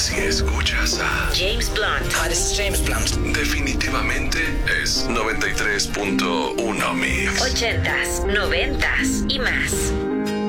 Si escuchas a James Blunt. Hi, this is James Blunt. definitivamente es 93.1 Mix. 80s, 90s y más.